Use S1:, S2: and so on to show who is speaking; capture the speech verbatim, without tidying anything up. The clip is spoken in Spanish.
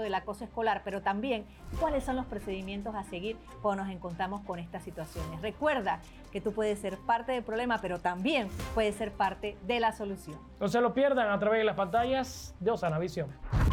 S1: del acoso escolar, pero también cuáles son los procedimientos a seguir cuando nos encontramos con estas situaciones. Recuerda que tú puedes ser parte del problema, pero también puedes ser parte de la solución.
S2: No se lo pierdan a través de las pantallas de Osana Visión.